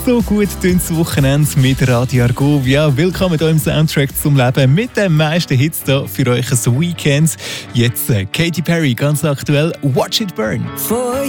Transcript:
So gut ins Wochenende mit Radio Argovia. Willkommen hier im Soundtrack zum Leben mit den meisten Hits hier für euch ein Weekend. Jetzt Katy Perry, ganz aktuell, Watch It Burn.